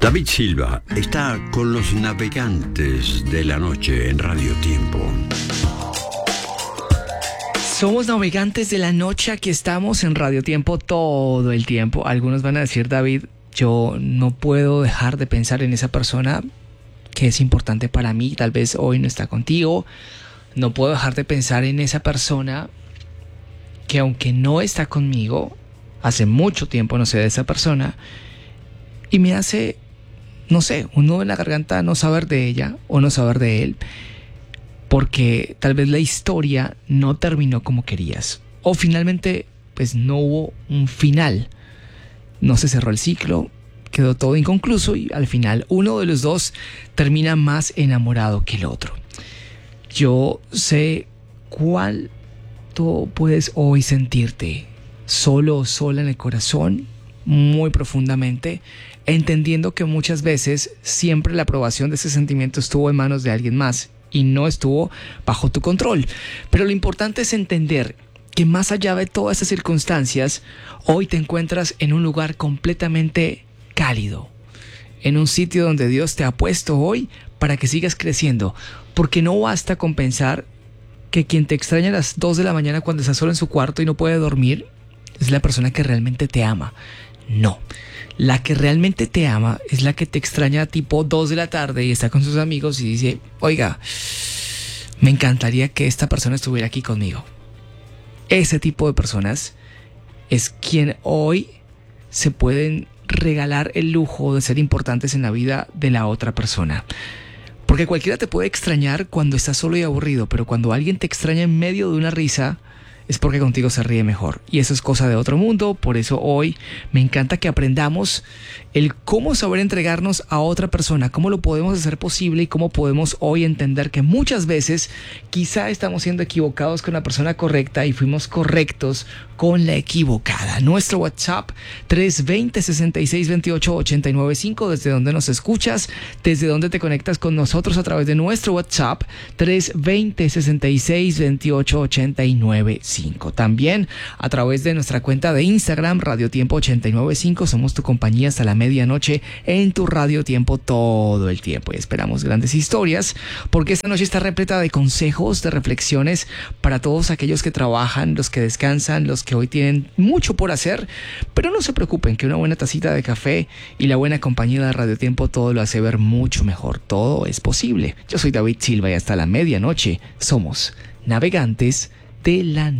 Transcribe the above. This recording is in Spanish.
David Silva está con los navegantes de la noche en Radio Tiempo. Somos navegantes de la noche, aquí estamos en Radio Tiempo todo el tiempo. Algunos van a decir, David, yo no puedo dejar de pensar en esa persona que es importante para mí, tal vez hoy no está contigo. No puedo dejar de pensar en esa persona que aunque no está conmigo, hace mucho tiempo no sé de esa persona y me hace, no sé, un nudo en la garganta no saber de ella o no saber de él, porque tal vez la historia no terminó como querías o finalmente pues no hubo un final, no se cerró el ciclo, quedó todo inconcluso y al final uno de los dos termina más enamorado que el otro. Yo sé cuánto puedes hoy sentirte solo o sola en el corazón, muy profundamente, entendiendo que muchas veces siempre la aprobación de ese sentimiento estuvo en manos de alguien más y no estuvo bajo tu control. Pero lo importante es entender que más allá de todas esas circunstancias, hoy te encuentras en un lugar completamente cálido, en un sitio donde Dios te ha puesto hoy para que sigas creciendo, porque no basta con pensar que quien te extraña a las 2 de la mañana cuando está solo en su cuarto y no puede dormir es la persona que realmente te ama. No, la que realmente te ama es la que te extraña tipo 2 de la tarde y está con sus amigos y dice, oiga, me encantaría que esta persona estuviera aquí conmigo. Ese tipo de personas es quien hoy se pueden regalar el lujo de ser importantes en la vida de la otra persona. Porque cualquiera te puede extrañar cuando estás solo y aburrido, pero cuando alguien te extraña en medio de una risa, es porque contigo se ríe mejor. Y eso es cosa de otro mundo. Por eso hoy me encanta que aprendamos el cómo saber entregarnos a otra persona, cómo lo podemos hacer posible y cómo podemos hoy entender que muchas veces quizá estamos siendo equivocados con la persona correcta y fuimos correctos con la equivocada. Nuestro WhatsApp 320-6628-895, desde donde nos escuchas, desde donde te conectas con nosotros a través de nuestro WhatsApp 320-6628-895. También a través de nuestra cuenta de Instagram Radio Tiempo 895, somos tu compañía hasta la medianoche en tu Radio Tiempo todo el tiempo y esperamos grandes historias porque esta noche está repleta de consejos, de reflexiones para todos aquellos que trabajan, los que descansan, los que hoy tienen mucho por hacer, pero no se preocupen que una buena tacita de café y la buena compañía de Radio Tiempo todo lo hace ver mucho mejor, todo es posible. Yo soy David Silva y hasta la medianoche somos navegantes de la